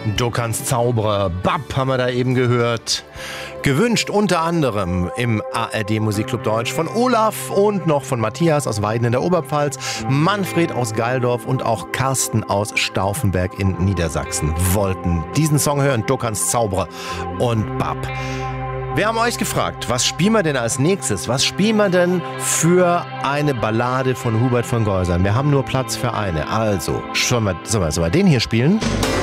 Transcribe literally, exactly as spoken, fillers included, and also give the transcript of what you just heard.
Du kannst Zauberer, Bab haben wir da eben gehört. Gewünscht unter anderem im A R D Musikclub Deutsch von Olaf und noch von Matthias aus Weiden in der Oberpfalz, Manfred aus Geildorf und auch Carsten aus Stauffenberg in Niedersachsen wollten diesen Song hören. Du kannst Zauberer und Bab. Wir haben euch gefragt, was spielen wir denn als nächstes? Was spielen wir denn für eine Ballade von Hubert von Geusern? Wir haben nur Platz für eine. Also, sollen wir, sollen wir, sollen wir den hier spielen?